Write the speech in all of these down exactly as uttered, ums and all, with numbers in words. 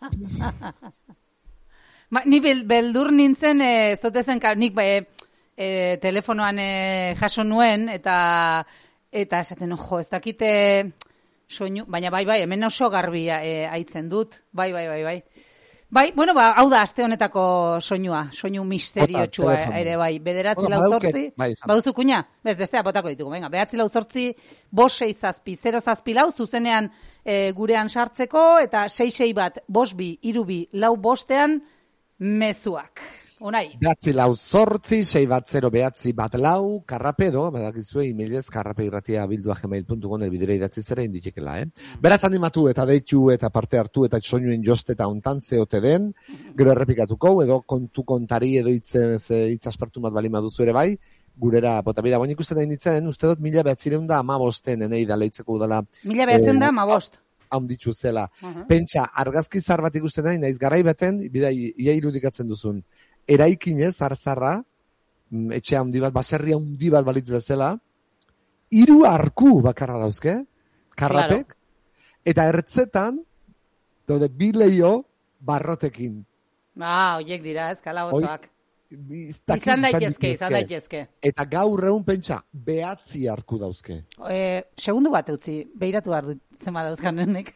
Ma, ni bel, beldur nintzen, ez eh, dute zen, nik eh, eh, telefonoan eh, jaso nuen, eta eta esaten, jo, ez dakite soinu, baina bai, bai, hemen oso garbi eh, aitzen dut, bai, bai, bai, bai. Bai, bueno, ba, hau da, aste honetako soinua, soinu misteriotsua ere, bai, bederatzi lau zortzi, baduzu kuña, bez, bestea botako ditugu, venga, bederatzi lau zortzi, bos sei zazpi, zero zazpi lau, zuzenean e, gurean sartzeko, eta sei sei bat, bos bi, iru bi, lau bostean, mezuak. Unai. Behatzi lau zortzi, sei bat zero behatzi bat lau, karrapedo, badakizue emailez karrape irratia bildua gmail puntu com bidera idatzi zera inditekela, eh? Beraz animatu eta deitu eta parte hartu eta soinuen joste eta ontan zeote den, gero errepikatuko, edo kontu kontari edo hitz aspertu bat balima duzu ere bai, gurera botabida. Boin ikusten da initzen, uste dut mila behatzireun da amabosten, enei da leitzeko udala. Mila behatzireun da amabost. Haunditu zela. Pentsa, argazki zar bat ikusten da, naiz garai beten, bidai, ia irudikatzen duzun. Eraikinez, zarzarra, etxe handi bat, baserria handi bat balitz bezala, hiru arku bakarra dauzke, karrapek, claro. Eta ertzetan, daude bi leio barrotekin. Ah, oiek dira, ez, kalabozoak. Izan daitezke, izan daitezke. Eta gaur egun pentsa, behatzi arku dauzke. E, segundu bat utzi, behiratu behar dut zema dauzkan nenek.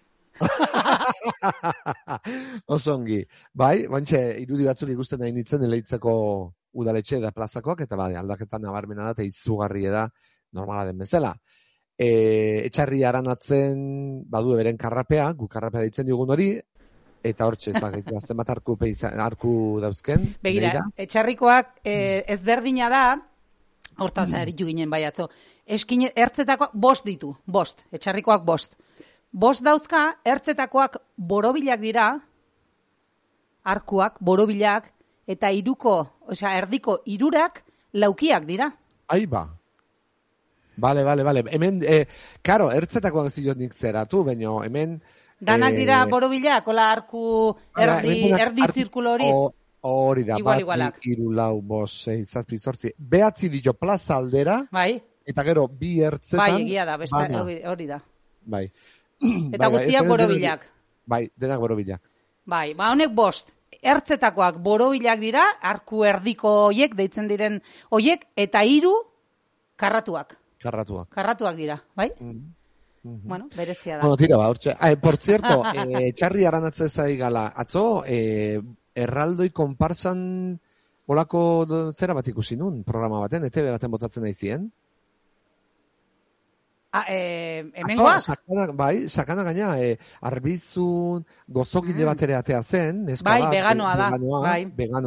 Osongi, bai, bantxe, irudi batzuk ikusten nahi nintzen eleitzeko udaletxe da plazakoak, eta bai, aldaketan nabarmena da, eta izugarri da normala den bezala. E, etxarri aranatzen badu beren karrapea, gu karrapea deitzen digun hori, eta hortxe ez da, zenbat arku, arku dauzken. Begira, begira? Etxarrikoak e, ezberdina da, hortaz mm. eritu ginen bai atzo, eskin ertzetako bost ditu, bost, etxarrikoak bost. Bost dauzka, ertzetakoak borobilak dira, arkuak, borobilak, eta iruko, osea, erdiko irurak laukiak dira. Aiba. Bale, bale, bale. Hemen, eh, karo, ertzetakoak ez diot nik zeratu, baina hemen... Danak dira eh, borobilak, ola arku, erdi, erdi zirkulo hori. Hori da, igual, igualak. Bat, iru, lau, bos, sei, zazpi, zortzi. Behatzi dio plaza aldera, bai. Eta gero bi ertzetan... Bai, egia da, besta, hori da. Bai. Eta guztiak borobilak. Bai, denak borobilak. Bai, ba honek bost. Ertzetakoak borobilak dira, arku erdiko hoiek, deitzen diren hoiek, eta hiru karratuak. Karratuak. Karratuak dira, bai? Mm-hmm. Bueno, berezia da. Bueno, tira, ba, hortxe. Ah, por cierto, eh, txarri aranatze zaigala. Atzo, eh, erraldoi konpartsan olako zera bat ikusi nun, programa baten, E T V baten botatzen nahi zien. Ah, eh, hemengoa? Sakana, bai, sakana gaina, eh, arbizun, gozogile mm. bat ere atea zen, neska bai, bat, veganoa da, veganoa, bai. Vegano